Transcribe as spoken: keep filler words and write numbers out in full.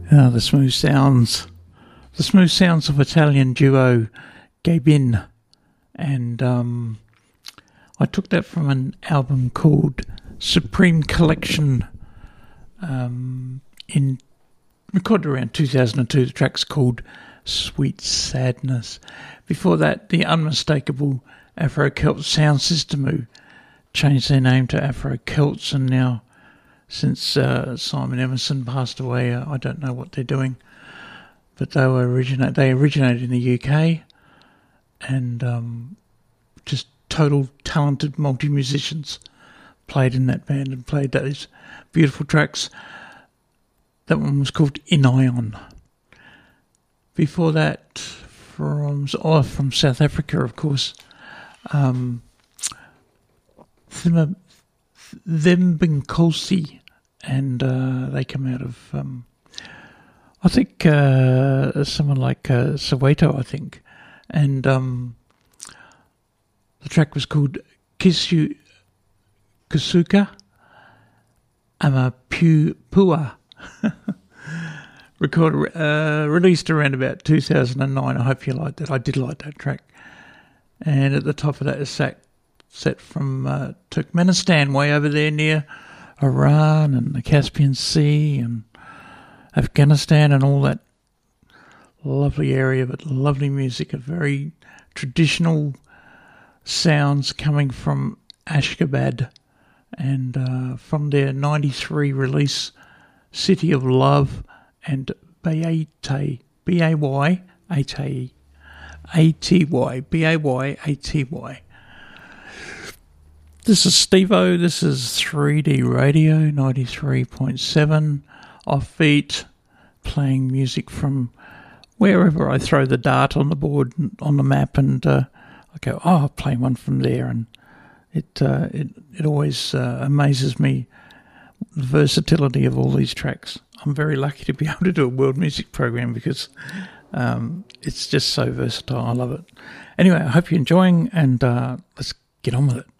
Uh, the smooth sounds, the smooth sounds of Italian duo Gabin, and um, I took that from an album called Supreme Collection, um, in recorded around two thousand two. The track's called Sweet Sadness. Before that, the unmistakable Afro Celt sound system, who changed their name to Afro Celts, and now, since uh, Simon Emerson passed away, uh, I don't know what they're doing. But they were originate. They originated in the U K, and um, just total talented multi-musicians played in that band and played those beautiful tracks. That one was called In Ion. Before that, from oh, from South Africa, of course, um, Thembinkosi. And uh, they come out of, um, I think, uh, someone like uh, Soweto, I think. And um, the track was called Kisu Kusuka Amapua. Recorded, uh, released around about two thousand nine. I hope you liked that. I did like that track. And at the top of that is set, set from uh, Turkmenistan, way over there near Iran and the Caspian Sea and Afghanistan and all that lovely area, but lovely music, a very traditional sounds coming from Ashgabat, and uh, from their ninety-three release, City of Love and Bayate, B A Y A T Y, B A Y A T Y. This is Steve-O, this is three D Radio, ninety-three point seven, offbeat, playing music from wherever I throw the dart on the board, on the map, and uh, I go, oh, I'll play one from there, and it uh, it, it always uh, amazes me, the versatility of all these tracks. I'm very lucky to be able to do a world music program because um, it's just so versatile. I love it. Anyway, I hope you're enjoying, and uh, let's get on with it.